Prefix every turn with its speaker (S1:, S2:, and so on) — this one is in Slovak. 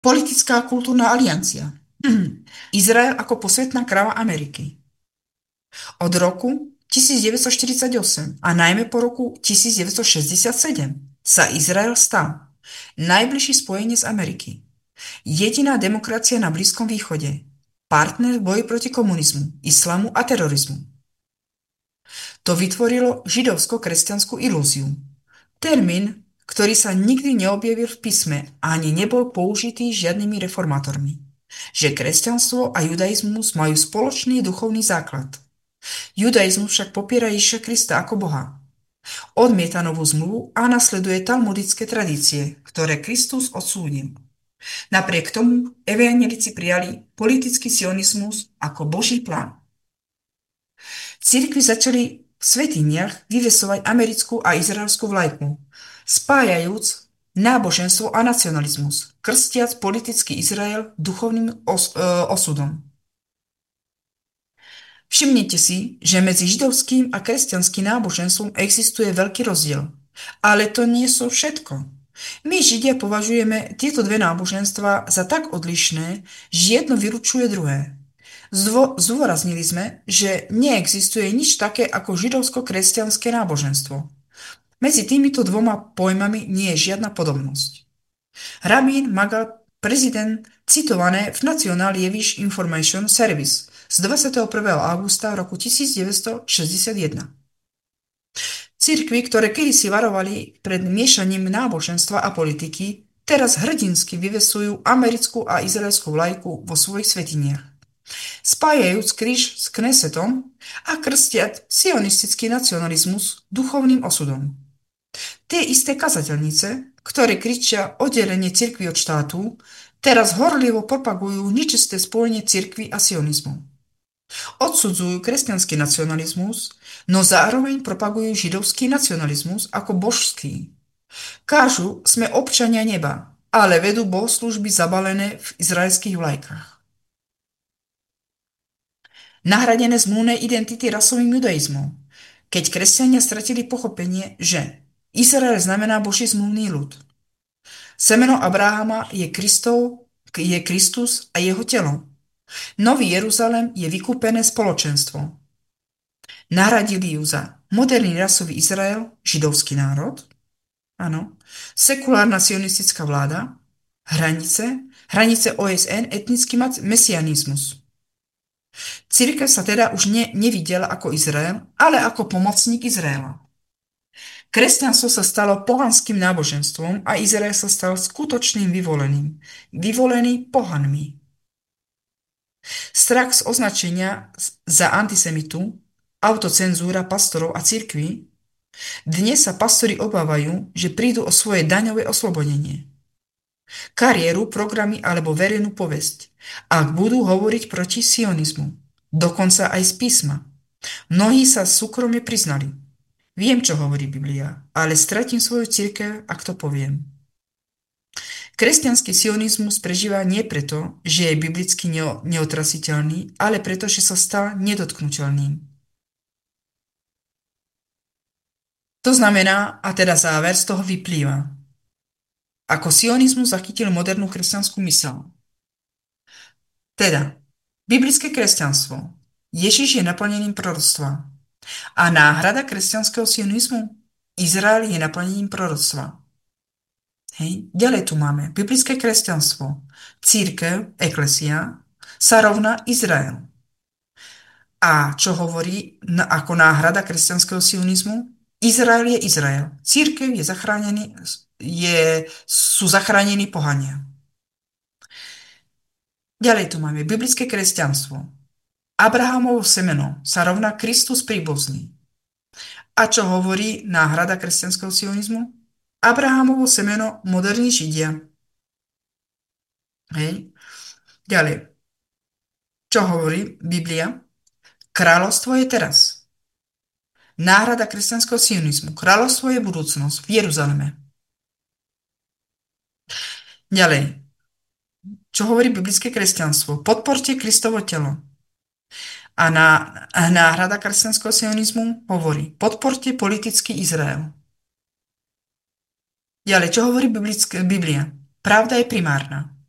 S1: Politická a kultúrna aliancia. Izrael ako posvetná kráva Ameriky. Od roku 1948 a najmä po roku 1967 sa Izrael stal najbližší spojenec Ameriky, jediná demokracia na Blízkom východe, partner v boji proti komunizmu, islamu a terorizmu. To vytvorilo židovsko-kresťanskú ilúziu. Termín, ktorý sa nikdy neobjavil v písme a ani nebol použitý žiadnymi reformátormi, že kresťanstvo a judaizmus majú spoločný duchovný základ. Judaizmus však popiera Ježiša Krista ako Boha. Odmieta novú zmluvu a nasleduje talmudické tradície, ktoré Kristus odsúdil. Napriek tomu evanjelici prijali politický sionizmus ako Boží plán. Cirkvi začali v svätyniach vyvesovať americkú a izraelskú vlajku, spájajúc náboženstvo a nacionalizmus, krstiac politický Izrael duchovným osudom. Všimnite si, že medzi židovským a kresťanským náboženstvom existuje veľký rozdiel. Ale to nie sú všetko. My Židia považujeme tieto dve náboženstva za tak odlišné, že jedno vyručuje druhé. Zdôraznili sme, že neexistuje nič také ako židovsko-kresťanské náboženstvo. Medzi týmito dvoma pojmami nie je žiadna podobnosť. Rabín Magal, prezident, citované v National Jewish Information Service z 21. augusta roku 1961. Cirkvi, ktoré kedysi varovali pred miešaním náboženstva a politiky, teraz hrdinsky vyvesujú americkú a izraelskú vlajku vo svojich svätyniach, spájajúc kríž s Knesetom a krstiac sionistický nacionalizmus duchovným osudom. Tie isté kazateľnice, ktoré kričia oddelenie cirkvi od štátu, teraz horlivo propagujú nečisté spojenie cirkvi a sionizmu. Odsudzujú kresťanský nacionalizmus, no zároveň propagujú židovský nacionalizmus ako božský. Kážu, sme občania neba, ale vedú bohoslužby zabalené v izraelských vlajkách. Nahradené zmluvné identity rasovým judaizmom, keď kresťania stratili pochopenie, že Izrael znamená Boží zmluvný ľud. Semeno Abrahama je Kristus a jeho telo. Nový Jeruzalém je vykúpené spoločenstvo. Nahradili ju za moderný rasový Izrael, židovský národ, áno, sekulárna sionistická vláda, hranice OSN, etnický mesianizmus. Cirkev sa teda už nevidela ako Izrael, ale ako pomocník Izraela. Kresťanstvo sa stalo pohanským náboženstvom a Izrael sa stal skutočným vyvolený pohanmi. Strach z označenia za antisemitu, autocenzúra pastorov a cirkví. Dnes sa pastori obávajú, že prídu o svoje daňové oslobodenie, kariéru, programy alebo verejnú povesť, ak budú hovoriť proti sionizmu, dokonca aj z písma. Mnohí sa súkromne priznali. Viem, čo hovorí Biblia, ale stratím svoju cirkev, ak to poviem. Kresťanský sionizmus prežíva nie preto, že je biblicky neotrasiteľný, ale preto, že sa stal nedotknuteľným. To znamená, a teda záver z toho vyplýva, ako sionizmus zachytil modernú kresťanskú myseľ. Teda, biblické kresťanstvo, Ježiš je naplnením proroctva a náhrada kresťanského sionizmu, Izrael je naplnením proroctva. Hej. Ďalej tu máme biblické kresťanstvo. Církev, eklesia, sa rovná Izrael. A čo hovorí ako náhrada kresťanského sionizmu? Izrael je Izrael. Církev je sú zachránení pohania. Ďalej tu máme biblické kresťanstvo. Abrahamovo semeno sa rovná Kristus príbuzný. A čo hovorí náhrada kresťanského sionizmu? Abrahamovo semeno moderní Židia. Hej. Ďalej. Čo hovorí Biblia? Kráľovstvo je teraz. Náhrada kresťanského sionizmu. Kráľovstvo je budúcnosť v Jeruzaleme. Ďalej. Čo hovorí biblické kresťanstvo? Podporte Kristovo telo. A náhrada kresťanského sionizmu hovorí: podporte politický Izrael. Ďalej, čo hovorí Biblia? Pravda je primárna.